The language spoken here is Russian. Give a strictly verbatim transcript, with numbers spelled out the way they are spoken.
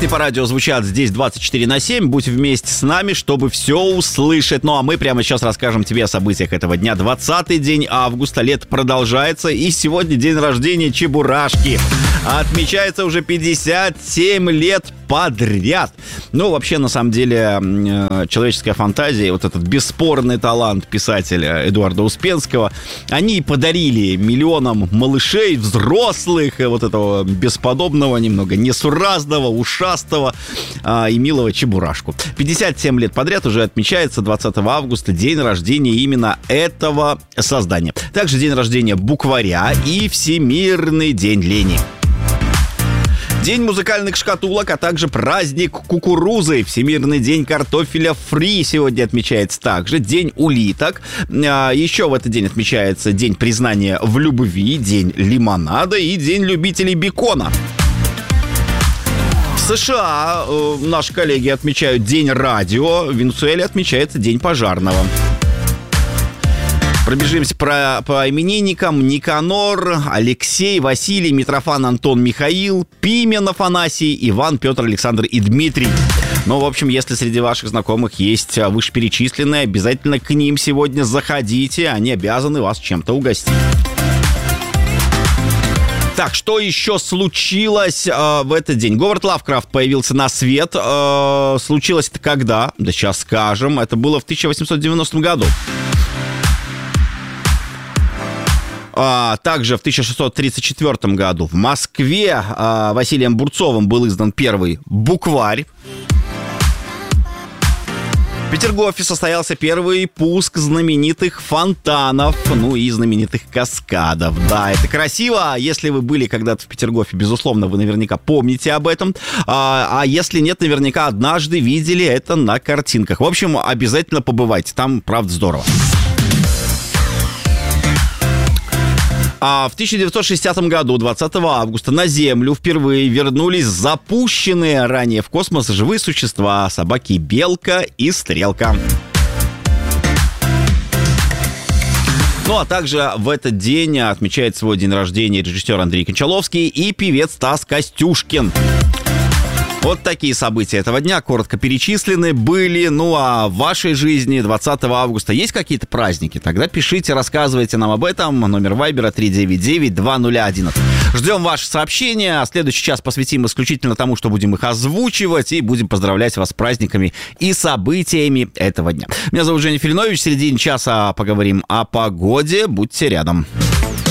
Песни по радио звучат здесь двадцать четыре на семь. Будь вместе с нами, чтобы все услышать. Ну а мы прямо сейчас расскажем тебе о событиях этого дня. двадцатый день августа, лето продолжается. И сегодня день рождения Чебурашки. Отмечается уже пятьдесят семь лет подряд. Ну, вообще, на самом деле, человеческая фантазия, вот этот бесспорный талант писателя Эдуарда Успенского, они подарили миллионам малышей, взрослых, вот этого бесподобного, немного несуразного, ушастого а, и милого Чебурашку. пятьдесят семь лет подряд уже отмечается двадцатого августа день рождения именно этого создания. Также день рождения букваря и Всемирный день лени. День музыкальных шкатулок, а также праздник кукурузы. Всемирный день картофеля фри сегодня отмечается также. День улиток. Еще в этот день отмечается день признания в любви, день лимонада и день любителей бекона. В США э, наши коллеги отмечают день радио. В Венесуэле отмечается день пожарного. Пробежимся про, по именинникам. Никанор, Алексей, Василий, Митрофан, Антон, Михаил, Пимен, Афанасий, Иван, Петр, Александр и Дмитрий. Ну, в общем, если среди ваших знакомых есть вышеперечисленные, обязательно к ним сегодня заходите. Они обязаны вас чем-то угостить. Так, что еще случилось э, в этот день? Говард Лавкрафт появился на свет. Э, случилось это когда? Да сейчас скажем. Это было в тысяча восемьсот девяностом году. А, также в тысяча шестьсот тридцать четвёртом году в Москве а, Василием Бурцовым был издан первый букварь. В Петергофе состоялся первый пуск знаменитых фонтанов, ну и знаменитых каскадов. Да, это красиво. Если вы были когда-то в Петергофе, безусловно, вы наверняка помните об этом. А, а если нет, наверняка однажды видели это на картинках. В общем, обязательно побывайте. Там, правда, здорово. А в тысяча девятьсот шестидесятом году, двадцатого августа, на Землю впервые вернулись запущенные ранее в космос живые существа: собаки-белка и стрелка. Ну, а также в этот день отмечает свой день рождения режиссер Андрей Кончаловский и певец Стас Костюшкин. Вот такие события этого дня коротко перечислены были. Ну, а в вашей жизни двадцатого августа есть какие-то праздники? Тогда пишите, рассказывайте нам об этом. Номер вайбера три девять девять два ноль один. Ждем ваши сообщения. А следующий час посвятим исключительно тому, что будем их озвучивать, и будем поздравлять вас с праздниками и событиями этого дня. Меня зовут Женя Филинович. В середине часа поговорим о погоде. Будьте рядом.